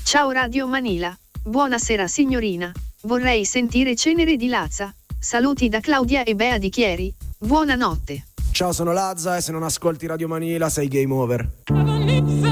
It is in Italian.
Ciao Radio Manila. Buonasera signorina. Vorrei sentire Cenere di Lazza. Saluti da Claudia e Bea di Chieri. Buonanotte. Ciao, sono Lazza e se non ascolti Radio Manila sei game over.